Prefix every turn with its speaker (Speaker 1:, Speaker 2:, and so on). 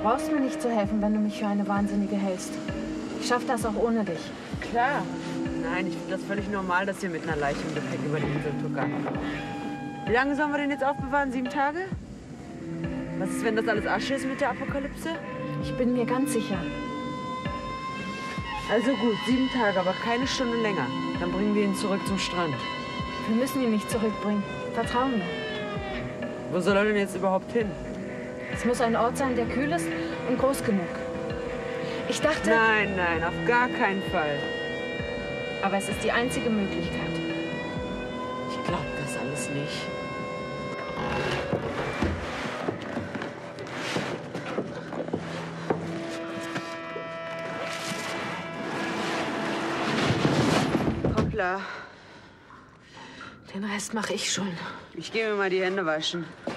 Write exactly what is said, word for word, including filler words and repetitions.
Speaker 1: brauchst mir nicht zu helfen, wenn du mich für eine Wahnsinnige hältst. Ich schaff das auch ohne dich.
Speaker 2: Klar. Nein, ich finde das völlig normal, dass ihr mit einer Leiche im Gepäck über die Insel tuckert. Wie lange sollen wir den jetzt aufbewahren? Sieben Tage? Was ist, wenn das alles Asche ist mit der Apokalypse?
Speaker 1: Ich bin mir ganz sicher.
Speaker 2: Also gut, sieben Tage, aber keine Stunde länger. Dann bringen wir ihn zurück zum Strand.
Speaker 1: Wir müssen ihn nicht zurückbringen. Vertrau mir.
Speaker 2: Wo soll er denn jetzt überhaupt hin?
Speaker 1: Es muss ein Ort sein, der kühl ist und groß genug. Ich dachte...
Speaker 2: Nein, nein, auf gar keinen Fall.
Speaker 1: Aber es ist die einzige Möglichkeit.
Speaker 2: Ich glaube das alles nicht. Hoppla.
Speaker 1: Den Rest mache ich schon.
Speaker 2: Ich gehe mir mal die Hände waschen.